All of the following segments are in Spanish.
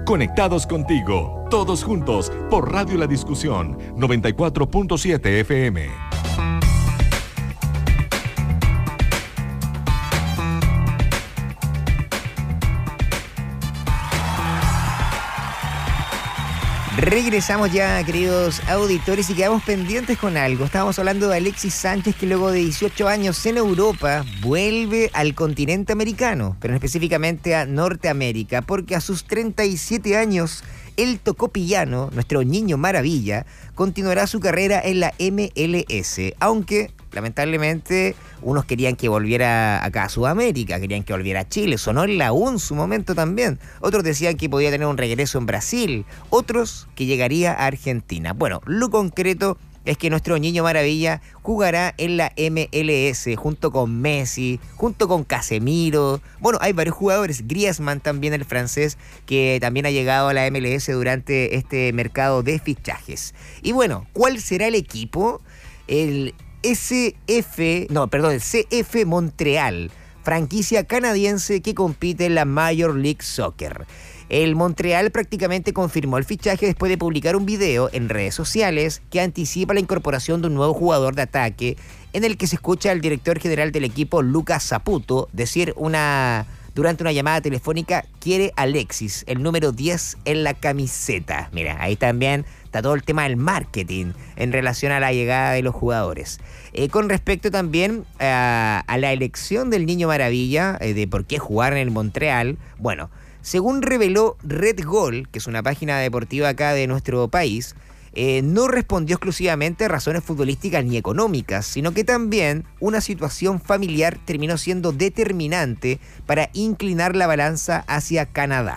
Conectados contigo, todos juntos, por Radio La Discusión, 94.7 FM. Regresamos ya, queridos auditores, y quedamos pendientes con algo. Estábamos hablando de Alexis Sánchez, que luego de 18 años en Europa vuelve al continente americano, pero específicamente a Norteamérica, porque a sus 37 años el tocopillano, nuestro niño maravilla, continuará su carrera en la MLS, aunque lamentablemente unos querían que volviera acá a Sudamérica, querían que volviera a Chile, sonó en la U en su momento también, otros decían que podía tener un regreso en Brasil, otros que llegaría a Argentina. Bueno, lo concreto es que nuestro niño maravilla jugará en la MLS junto con Messi, junto con Casemiro. Bueno, hay varios jugadores, Griezmann también, el francés, que también ha llegado a la MLS durante este mercado de fichajes. Y bueno, ¿cuál será el equipo? El CF Montreal, franquicia canadiense que compite en la Major League Soccer. El Montreal prácticamente confirmó el fichaje después de publicar un video en redes sociales que anticipa la incorporación de un nuevo jugador de ataque, en el que se escucha al director general del equipo, Lucas Saputo, decir durante una llamada telefónica: quiere Alexis, el número 10 en la camiseta. Mira, ahí también está todo el tema del marketing en relación a la llegada de los jugadores. Con respecto también a la elección del Niño Maravilla, de por qué jugar en el Montreal, bueno, según reveló Red Goal, que es una página deportiva acá de nuestro país, no respondió exclusivamente a razones futbolísticas ni económicas, sino que también una situación familiar terminó siendo determinante para inclinar la balanza hacia Canadá.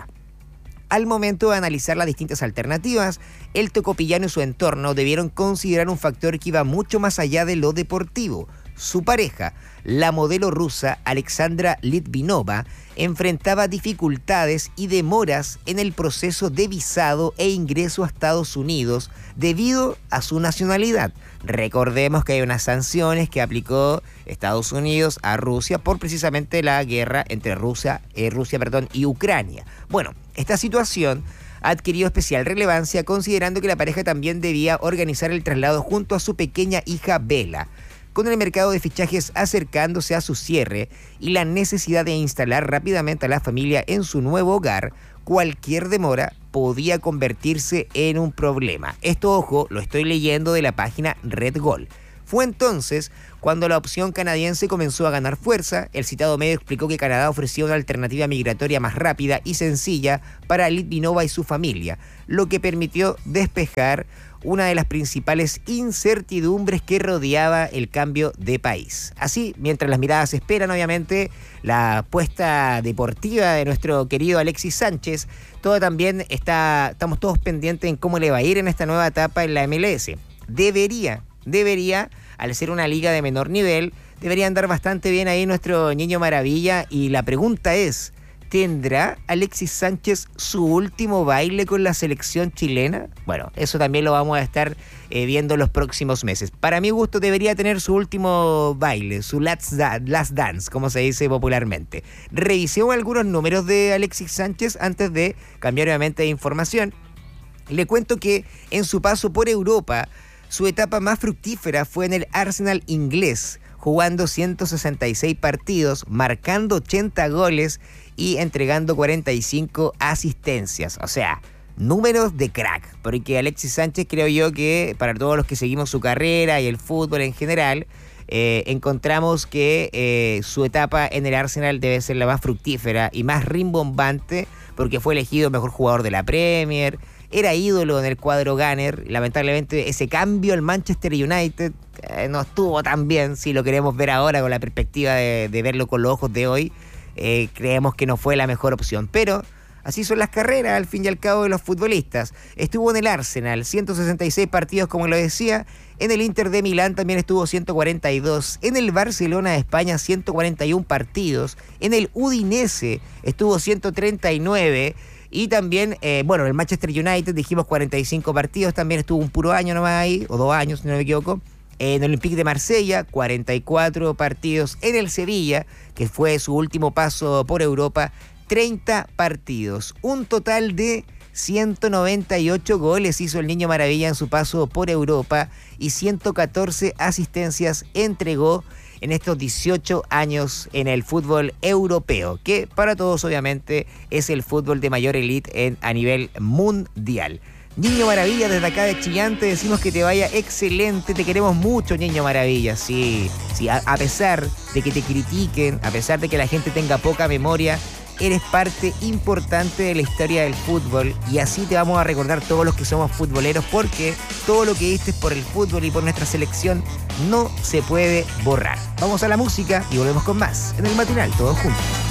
Al momento de analizar las distintas alternativas, el tocopillano y su entorno debieron considerar un factor que iba mucho más allá de lo deportivo. Su pareja, la modelo rusa Alexandra Litvinova, enfrentaba dificultades y demoras en el proceso de visado e ingreso a Estados Unidos debido a su nacionalidad. Recordemos que hay unas sanciones que aplicó Estados Unidos a Rusia por precisamente la guerra entre Rusia y Ucrania. Bueno, esta situación ha adquirido especial relevancia considerando que la pareja también debía organizar el traslado junto a su pequeña hija Bella. Con el mercado de fichajes acercándose a su cierre y la necesidad de instalar rápidamente a la familia en su nuevo hogar, cualquier demora podía convertirse en un problema. Esto, ojo, lo estoy leyendo de la página Red Goal. Fue entonces cuando la opción canadiense comenzó a ganar fuerza. El citado medio explicó que Canadá ofrecía una alternativa migratoria más rápida y sencilla para Litvinova y su familia, lo que permitió despejar una de las principales incertidumbres que rodeaba el cambio de país. Así, mientras las miradas esperan, obviamente, la apuesta deportiva de nuestro querido Alexis Sánchez, estamos todos pendientes en cómo le va a ir en esta nueva etapa en la MLS. Debería, al ser una liga de menor nivel, debería andar bastante bien ahí nuestro niño maravilla, y la pregunta es: ¿tendrá Alexis Sánchez su último baile con la selección chilena? Bueno, eso también lo vamos a estar viendo los próximos meses. Para mi gusto debería tener su último baile, su last dance, como se dice popularmente. Revisemos algunos números de Alexis Sánchez antes de cambiar obviamente de información. Le cuento que en su paso por Europa, su etapa más fructífera fue en el Arsenal inglés, jugando 166 partidos, marcando 80 goles y entregando 45 asistencias. O sea, números de crack, porque Alexis Sánchez, creo yo que para todos los que seguimos su carrera y el fútbol en general, encontramos que su etapa en el Arsenal debe ser la más fructífera y más rimbombante, porque fue elegido mejor jugador de la Premier, era ídolo en el cuadro Gunner. Lamentablemente ese cambio al Manchester United no estuvo tan bien. Si lo queremos ver ahora con la perspectiva de verlo con los ojos de hoy, creemos que no fue la mejor opción, pero así son las carreras al fin y al cabo de los futbolistas. Estuvo en el Arsenal 166 partidos, como lo decía. En el Inter de Milán también estuvo 142. En el Barcelona de España 141 partidos. En el Udinese estuvo 139. Y también, en el Manchester United dijimos 45 partidos. También estuvo un puro año nomás ahí, o 2 años si no me equivoco. En el Olympique de Marsella, 44 partidos. En el Sevilla, que fue su último paso por Europa, 30 partidos. Un total de 198 goles hizo el Niño Maravilla en su paso por Europa y 114 asistencias entregó en estos 18 años en el fútbol europeo, que para todos obviamente es el fútbol de mayor élite a nivel mundial. Niño Maravilla, desde acá de Chillán te decimos que te vaya excelente, te queremos mucho, Niño Maravilla, sí, a pesar de que te critiquen, a pesar de que la gente tenga poca memoria, eres parte importante de la historia del fútbol y así te vamos a recordar todos los que somos futboleros, porque todo lo que diste por el fútbol y por nuestra selección no se puede borrar. Vamos a la música y volvemos con más en el matinal, todos juntos.